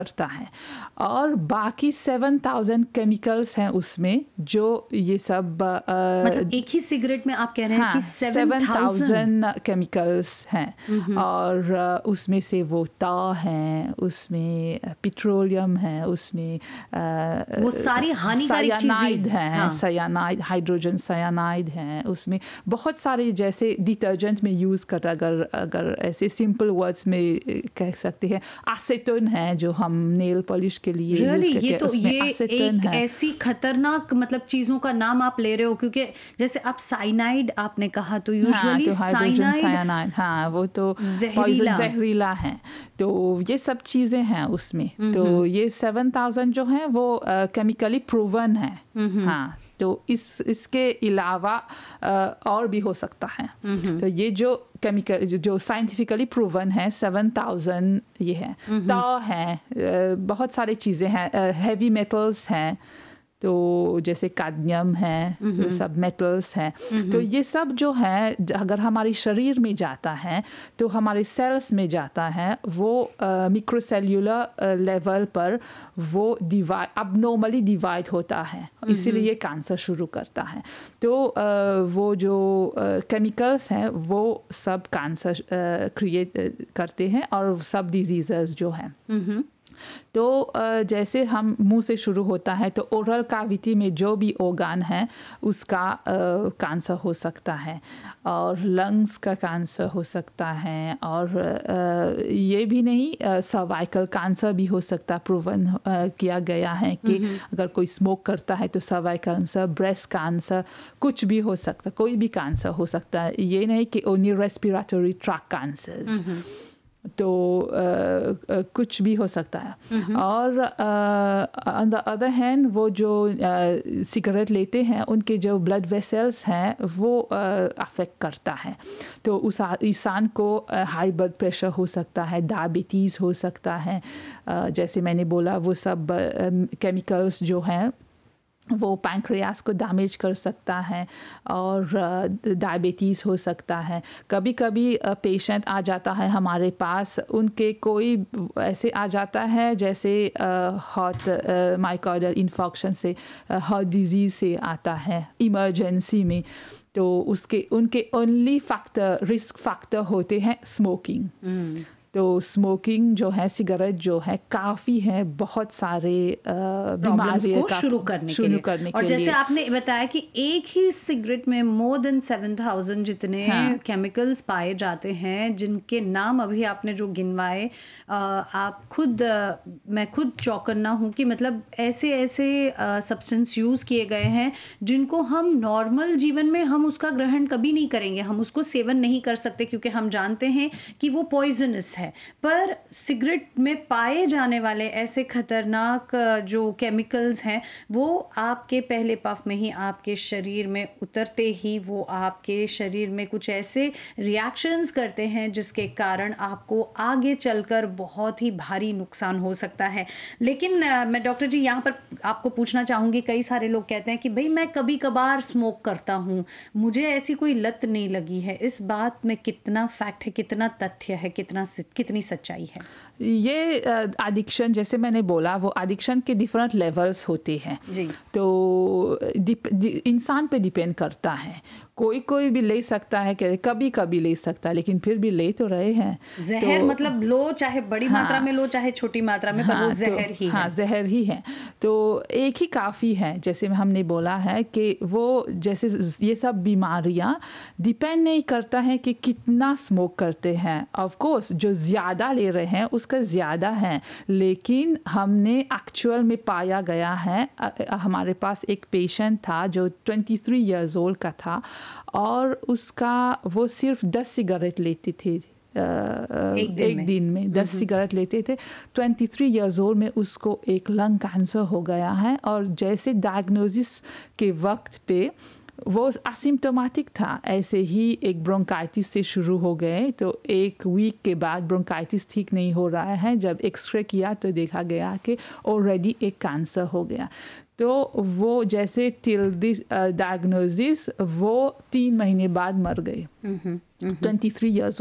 करता है। और बाकी 7000 केमिकल्स हैं उसमें जो ये सब मतलब एक ही सिगरेट में आप कह रहे हैं कि 7000 केमिकल्स हैं। और उसमें से वो ता हैं, उसमें पेट्रोलियम है, उसमें वो सारी हानिकारक सायानाइड चीजें हैं, सायानाइड, हाइड्रोजन सायानाइड हैं, उसमें बहुत सारे जैसे डिटर्जेंट में यूज़ कर, अगर ऐसे सिंपल वर्ड्स में कह सकते हैं, एसीटोन है जो हम नेल पॉलिश के लिए यूज करते हैं, उसमें एसीटोन है। ऐसी खतरनाक मतलब चीजों का नाम आप ले रहे हो, क्योंकि जैसे आप साइनाइड आपने कहा तो यूजुअली तो हाइड्रोजन साइनाइड, हाँ वो तो जहरीला है। तो ये सब चीज़ें हैं उसमें। तो ये 7000 जो हैं वो केमिकली प्रूवन है। हाँ, तो इसके अलावा और भी हो सकता है। तो ये जो केमिकल जो साइंटिफिकली प्रूवन है 7000 ये है। ता है, बहुत सारी चीज़ें हैं, हैवी मेटल्स हैं, तो जैसे कैडमियम है, ये सब मेटल्स हैं। तो ये सब जो है अगर हमारे शरीर में जाता है तो हमारे सेल्स में जाता है, वो मिक्रोसेल्यूलर लेवल पर वो अबनॉर्मली डिवाइड होता है, इसीलिए ये कैंसर शुरू करता है। तो वो जो केमिकल्स हैं वो सब कैंसर क्रिएट करते हैं और सब डिजीज़ेस जो हैं। तो जैसे हम मुंह से शुरू होता है तो ओरल कैविटी में जो भी ऑर्गन है उसका कैंसर हो सकता है, और लंग्स का कैंसर हो सकता है, और ये भी नहीं, सर्वाइकल कैंसर भी हो सकता है। प्रूवन किया गया है कि अगर कोई स्मोक करता है तो सर्वाइकल कैंसर, ब्रेस्ट कैंसर, कुछ भी हो सकता, कोई भी कैंसर हो सकता है, ये नहीं कि ओनली रेस्पिरेटरी ट्रैक कैंसर्स। तो कुछ भी हो सकता है। और ऑन द अदर हैंड वो जो सिगरेट लेते हैं उनके जो ब्लड वेसल्स हैं वो अफेक्ट करता है। तो उस इंसान को हाई ब्लड प्रेशर हो सकता है, डायबिटीज़ हो सकता है, जैसे मैंने बोला वो सब केमिकल्स जो हैं वो पैंक्रियास को डैमेज कर सकता है, और डायबिटीज़ हो सकता है। कभी कभी पेशेंट आ जाता है हमारे पास, उनके कोई ऐसे आ जाता है जैसे हार्ट मायोकार्डियल इन्फॉक्शन से, हार्ट डिजीज़ से आता है इमरजेंसी में, तो उनके ओनली रिस्क फैक्टर होते हैं स्मोकिंग। तो स्मोकिंग जो है, सिगरेट जो है, काफ़ी है बहुत सारे बीमारियों को शुरू करने के लिए। और जैसे आपने बताया कि एक ही सिगरेट में मोर देन 7000 जितने केमिकल्स पाए जाते हैं, जिनके नाम अभी आपने जो गिनवाए, आप खुद मैं खुद चौकन्ना हूँ कि मतलब ऐसे सब्सटेंस यूज़ किए गए हैं जिनको हम नॉर्मल जीवन में हम उसका ग्रहण कभी नहीं करेंगे, हम उसको सेवन नहीं कर सकते क्योंकि हम जानते हैं कि वो पॉइजनस है। पर सिगरेट में पाए जाने वाले ऐसे खतरनाक जो केमिकल्स हैं वो आपके पहले पफ में ही आपके शरीर में उतरते ही वो आपके शरीर में कुछ ऐसे रिएक्शंस करते हैं जिसके कारण आपको आगे चलकर बहुत ही भारी नुकसान हो सकता है। लेकिन मैं डॉक्टर जी यहाँ पर आपको पूछना चाहूँगी, कई सारे लोग कहते हैं कि भाई मैं कभी कभार स्मोक करता हूँ, मुझे ऐसी कोई लत नहीं लगी है। इस बात में कितना फैक्ट है, कितना तथ्य है, कितनी सच्चाई है? ये एडिक्शन, जैसे मैंने बोला, वो एडिक्शन के डिफरेंट लेवल्स होते हैं जी। तो इंसान पे डिपेंड करता है। कोई भी ले सकता है, कभी कभी ले सकता है, लेकिन फिर भी ले तो रहे हैं। जहर तो, मतलब लो चाहे बड़ी मात्रा में लो चाहे छोटी मात्रा में, पर वो जहर ही है। जहर ही है। तो एक ही काफ़ी है। जैसे हमने बोला है कि वो जैसे ये सब बीमारियां डिपेंड नहीं करता है कि कितना स्मोक करते हैं। ऑफ कोर्स जो ज़्यादा ले रहे हैं उसका ज़्यादा है, लेकिन हमने एक्चुअल में पाया गया है, हमारे पास एक पेशेंट था जो 23 इयर्स ओल्ड का था, और उसका वो सिर्फ 10 सिगरेट लेते थे एक दिन में 10 सिगरेट लेते थे। 23 इयर्स ओल्ड में उसको एक लंग कैंसर हो गया है, और जैसे डायग्नोसिस के वक्त पे वो असिम्प्टोमेटिक था, ऐसे ही एक ब्रोंकाइटिस से शुरू हो गए। तो एक वीक के बाद ब्रोंकाइटिस ठीक नहीं हो रहा है, जब एक्सरे किया तो देखा गया कि ऑलरेडी एक कैंसर हो गया। तो वो जैसे टिल दिस डायग्नोसिस वो 3 महीने बाद मर गए। 23 इयर्स